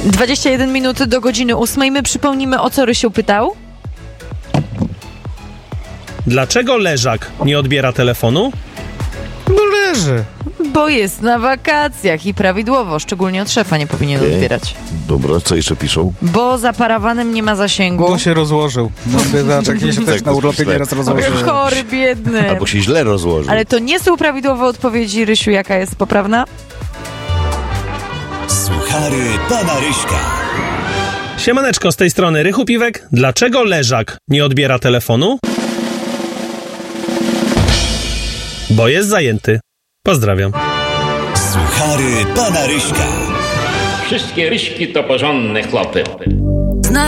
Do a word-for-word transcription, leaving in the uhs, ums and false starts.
dwadzieścia jeden minut do godziny ósmej. My przypomnimy, o co Rysiu pytał. Dlaczego leżak nie odbiera telefonu? Bo leży. Bo jest na wakacjach i prawidłowo, szczególnie od szefa nie powinien Okej. odbierać. Dobra, co jeszcze piszą? Bo za parawanem nie ma zasięgu. Bo się rozłożył. No biedaczek, nie się też na urlopie nieraz rozłożył. Chory, biedny. Albo się źle rozłożył. Ale to nie są prawidłowe odpowiedzi. Rysiu, jaka jest poprawna? Suchary pana Ryśka. Siemaneczko, z tej strony Rychu Piwek. Dlaczego leżak nie odbiera telefonu? Bo jest zajęty. Pozdrawiam. Suchary pana Ryśka. Wszystkie Ryśki to porządne chłopy.